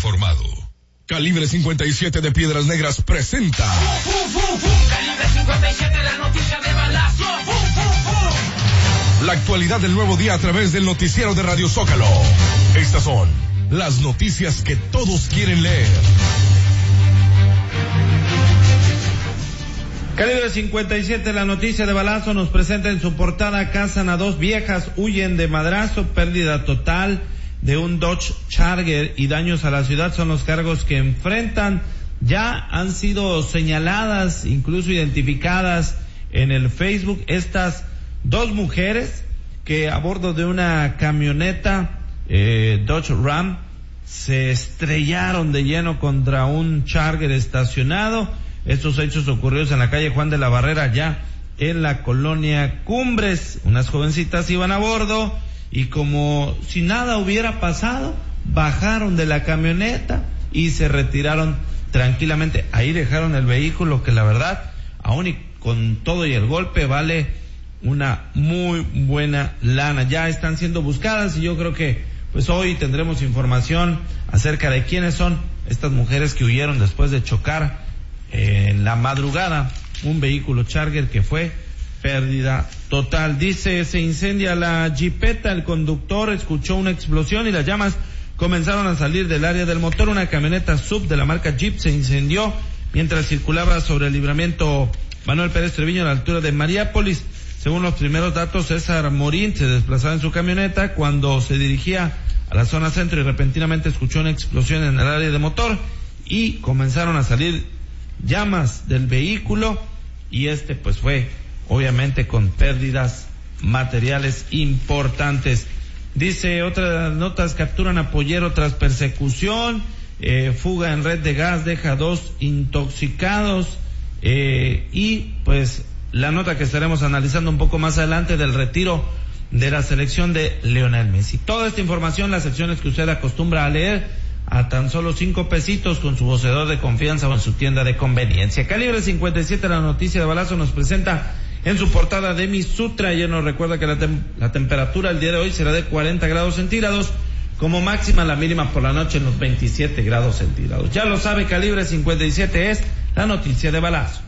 informado. Calibre 57 de Piedras Negras presenta. Calibre 57, la noticia de balazo. La actualidad del nuevo día a través del noticiero de Radio Zócalo. Estas son las noticias que todos quieren leer. Calibre 57, la noticia de balazo, nos presenta en su portada: cazan a dos viejas, huyen de madrazo, pérdida total de un Dodge Charger y daños a la ciudad son los cargos que enfrentan. Ya han sido señaladas, incluso identificadas en el Facebook, estas dos mujeres que a bordo de una camioneta Dodge Ram se estrellaron de lleno contra un Charger estacionado. Estos hechos ocurridos en la calle Juan de la Barrera, ya en la colonia Cumbres. Unas jovencitas iban a bordo y, como si nada hubiera pasado, bajaron de la camioneta y se retiraron tranquilamente. Ahí dejaron el vehículo, que la verdad, aún y con todo y el golpe, vale una muy buena lana. Ya están siendo buscadas y yo creo que pues hoy tendremos información acerca de quiénes son estas mujeres que huyeron después de chocar en la madrugada un vehículo Charger que fue pérdida total. Dice: se incendia la jipeta, el conductor escuchó una explosión y las llamas comenzaron a salir del área del motor. Una camioneta sub de la marca Jeep se incendió mientras circulaba sobre el libramiento Manuel Pérez Treviño a la altura de Mariápolis. Según los primeros datos, César Morín se desplazaba en su camioneta cuando se dirigía a la zona centro y repentinamente escuchó una explosión en el área de motor y comenzaron a salir llamas del vehículo, y pues fue obviamente con pérdidas materiales importantes. Dice: otras notas, capturan a pollero tras persecución, fuga en red de gas deja dos intoxicados, y pues la nota que estaremos analizando un poco más adelante del retiro de la selección de Lionel Messi. Toda esta información, las secciones que usted acostumbra a leer a tan solo 5 pesitos con su voceador de confianza o en su tienda de conveniencia. Calibre 57, la noticia de balazo, nos presenta en su portada Demi Sutra. Ayer nos recuerda que la temperatura el día de hoy será de 40 grados centígrados, como máxima. La mínima por la noche en los 27 grados centígrados. Ya lo sabe, Calibre 57 es la noticia de balazo.